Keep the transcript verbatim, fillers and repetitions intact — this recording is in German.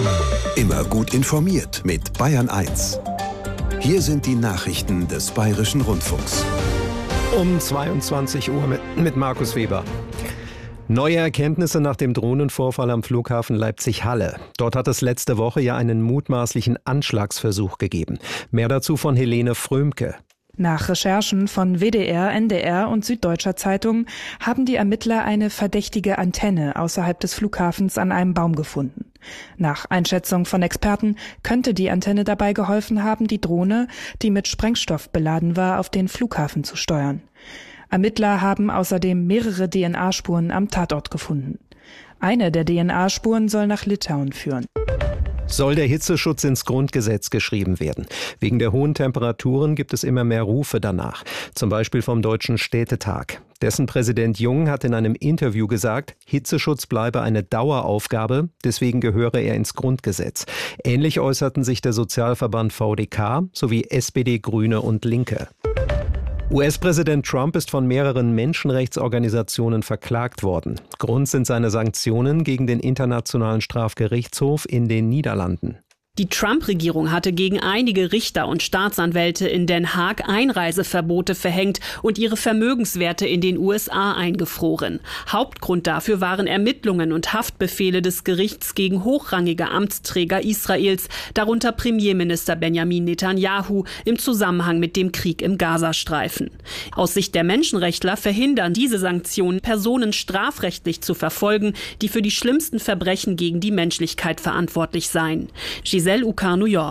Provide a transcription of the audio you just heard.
Immer gut informiert mit Bayern eins. Hier sind die Nachrichten des Bayerischen Rundfunks. Um zweiundzwanzig Uhr mit, mit Markus Weber. Neue Erkenntnisse nach dem Drohnenvorfall am Flughafen Leipzig-Halle. Dort hat es letzte Woche ja einen mutmaßlichen Anschlagsversuch gegeben. Mehr dazu von Helene Frömke. Nach Recherchen von W D R, N D R und Süddeutscher Zeitung haben die Ermittler eine verdächtige Antenne außerhalb des Flughafens an einem Baum gefunden. Nach Einschätzung von Experten könnte die Antenne dabei geholfen haben, die Drohne, die mit Sprengstoff beladen war, auf den Flughafen zu steuern. Ermittler haben außerdem mehrere D N A-Spuren am Tatort gefunden. Eine der D N A-Spuren soll nach Litauen führen. Soll der Hitzeschutz ins Grundgesetz geschrieben werden? Wegen der hohen Temperaturen gibt es immer mehr Rufe danach. Zum Beispiel vom Deutschen Städtetag. Dessen Präsident Jung hat in einem Interview gesagt, Hitzeschutz bleibe eine Daueraufgabe, deswegen gehöre er ins Grundgesetz. Ähnlich äußerten sich der Sozialverband V D K sowie S P D, Grüne und Linke. U S-Präsident Trump ist von mehreren Menschenrechtsorganisationen verklagt worden. Grund sind seine Sanktionen gegen den Internationalen Strafgerichtshof in den Niederlanden. Die Trump-Regierung hatte gegen einige Richter und Staatsanwälte in Den Haag Einreiseverbote verhängt und ihre Vermögenswerte in den U S A eingefroren. Hauptgrund dafür waren Ermittlungen und Haftbefehle des Gerichts gegen hochrangige Amtsträger Israels, darunter Premierminister Benjamin Netanyahu, im Zusammenhang mit dem Krieg im Gazastreifen. Aus Sicht der Menschenrechtler verhindern diese Sanktionen, Personen strafrechtlich zu verfolgen, die für die schlimmsten Verbrechen gegen die Menschlichkeit verantwortlich seien. Giselle Ucar, New York.